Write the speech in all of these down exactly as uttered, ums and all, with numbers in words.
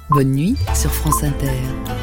Bonne nuit sur France Inter.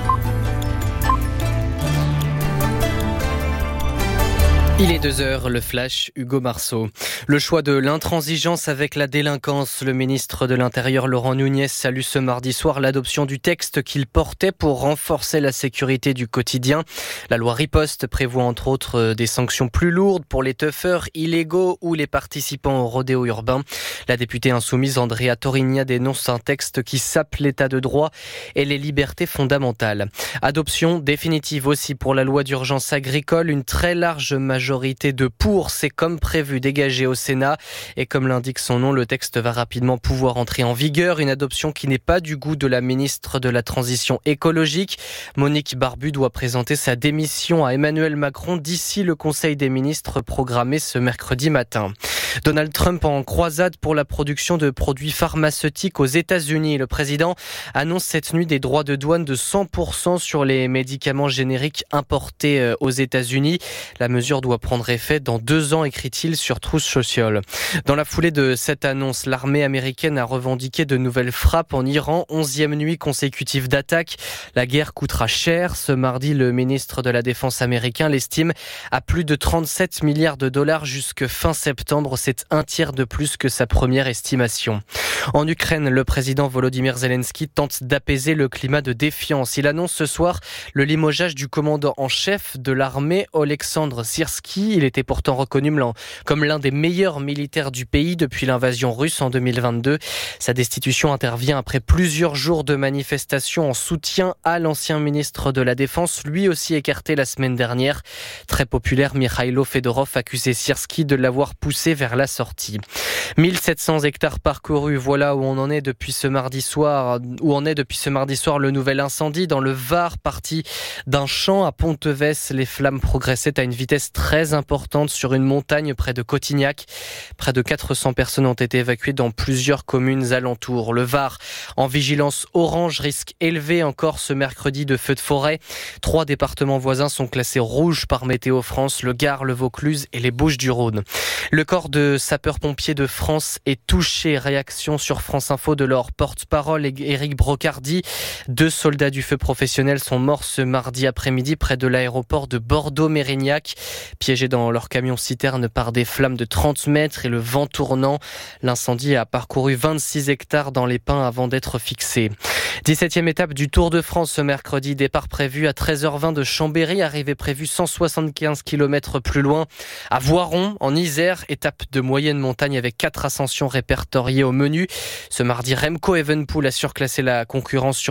Il est deux heures, le flash, Hugo Marceau. Le choix de l'intransigeance avec la délinquance. Le ministre de l'Intérieur, Laurent Nunez, salue ce mardi soir l'adoption du texte qu'il portait pour renforcer la sécurité du quotidien. La loi Riposte prévoit entre autres des sanctions plus lourdes pour les teufeurs illégaux ou les participants au rodéo urbain. La députée insoumise Andrea Torigna dénonce un texte qui sape l'état de droit et les libertés fondamentales. Adoption définitive aussi pour la loi d'urgence agricole. Une très large majorité majorité de pour, c'est comme prévu dégagé au Sénat. Et comme l'indique son nom, le texte va rapidement pouvoir entrer en vigueur. Une adoption qui n'est pas du goût de la ministre de la Transition écologique. Monique Barbu doit présenter sa démission à Emmanuel Macron d'ici le Conseil des ministres programmé ce mercredi matin. Donald Trump en croisade pour la production de produits pharmaceutiques aux États-Unis. Le président annonce cette nuit des droits de douane de cent pour cent sur les médicaments génériques importés aux États-Unis. La mesure doit prendre effet dans deux ans, écrit-il sur Truth Social. Dans la foulée de cette annonce, l'armée américaine a revendiqué de nouvelles frappes en Iran. Onzième nuit consécutive d'attaque. La guerre coûtera cher. Ce mardi, le ministre de la Défense américain l'estime à plus de trente-sept milliards de dollars jusque fin septembre. C'est un tiers de plus que sa première estimation. En Ukraine, le président Volodymyr Zelensky tente d'apaiser le climat de défiance. Il annonce ce soir le limogeage du commandant en chef de l'armée, Oleksandr Syrski. Il était pourtant reconnu comme l'un des meilleurs militaires du pays depuis l'invasion russe en deux mille vingt-deux. Sa destitution intervient après plusieurs jours de manifestations en soutien à l'ancien ministre de la Défense, lui aussi écarté la semaine dernière. Très populaire, Mikhailo Fedorov accusait Syrski de l'avoir poussé vers la sortie. mille sept cents hectares parcourus, voilà où on en est depuis ce mardi soir, où en est depuis ce mardi soir le nouvel incendie dans le Var, parti d'un champ à Pontevès. Les flammes progressaient à une vitesse très importante sur une montagne près de Cotignac. Près de quatre cents personnes ont été évacuées dans plusieurs communes alentours. Le Var en vigilance orange, risque élevé encore ce mercredi de feux de forêt. Trois départements voisins sont classés rouges par Météo France, le Gard, le Vaucluse et les Bouches-du-Rhône. Le corps de sapeurs-pompiers de France est touché. Réaction sur France Info de leur porte-parole, Éric Brocardi. Deux soldats du feu professionnel sont morts ce mardi après-midi près de l'aéroport de Bordeaux-Mérignac, piégés dans leur camion-citerne par des flammes de trente mètres et le vent tournant. L'incendie a parcouru vingt-six hectares dans les pins avant d'être fixé. dix-septième étape du Tour de France ce mercredi. Départ prévu à treize heures vingt de Chambéry. Arrivée prévue cent soixante-quinze kilomètres plus loin à Voiron, en Isère. Étape de moyenne montagne avec quatre ascensions répertoriées au menu. Ce mardi, Remco Evenepoel a surclassé la concurrence sur